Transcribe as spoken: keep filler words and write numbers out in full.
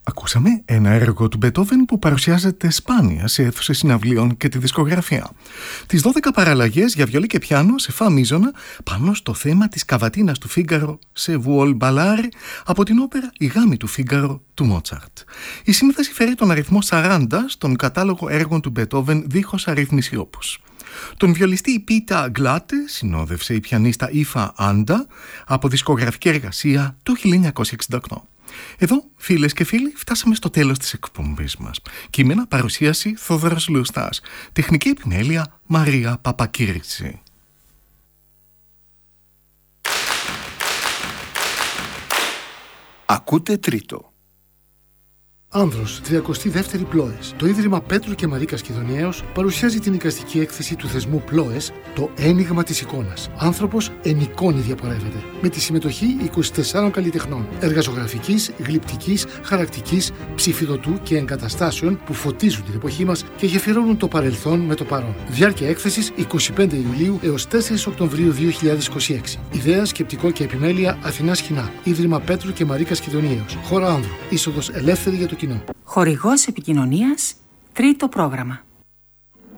Ακούσαμε ένα έργο του Μπετόβεν που παρουσιάζεται σπάνια σε αίθουσες συναυλίων και τη δισκογραφία. Τις δώδεκα παραλλαγές για βιολί και πιάνο σε φα μείζωνα πάνω στο θέμα της καβατίνας του Φίγκαρο σε βουόλ μπαλάρι από την όπερα «Η γάμη του Φίγκαρο» του Μότσαρτ. Η σύνθεση φέρει τον αριθμό σαράντα στον κατάλογο έργων του Μπετόβεν δίχως αρρύθμιση όπους. Τον βιολιστή Πίτα Γκλάτε συνόδευσε η πιανίστα Ήφα Άντα από δισκογραφική εργασία του χίλια εννιακόσια εξήντα οκτώ. Εδώ, φίλες και φίλοι, φτάσαμε στο τέλος της εκπομπής μας. Κείμενα, παρουσίαση Θόδωρος Λουστάς. Τεχνική επιμέλεια Μαρία Παπακύριση. Ακούτε τρίτο. Άνδρος, τριακοστή δεύτερη Πλόες. Το Ίδρυμα Πέτρου και Μαρίκας Κιδωνιαίος παρουσιάζει την εικαστική έκθεση του θεσμού Πλόες, το ένιγμα της εικόνας. Άνθρωπος εν εικόνη διαπορεύεται. Με τη συμμετοχή είκοσι τεσσάρων καλλιτεχνών. Εργαζογραφικής, γλυπτικής, χαρακτικής, ψηφιδωτού και εγκαταστάσεων που φωτίζουν την εποχή μας και γεφυρώνουν το παρελθόν με το παρόν. Διάρκεια έκθεσης εικοστή πέμπτη Ιουλίου έως τέσσερις Οκτωβρίου δύο χιλιάδες είκοσι έξι. Ιδέα, σκεπτικό και επιμέλεια Αθηνά Σχοινά. Ίδρυμα Πέτρου και Μαρίκας Κιδωνιαίος. Χώρα Άνδρου. Είσοδος ελεύθερη για το κοινό. Χορηγός επικοινωνίας, τρίτο πρόγραμμα.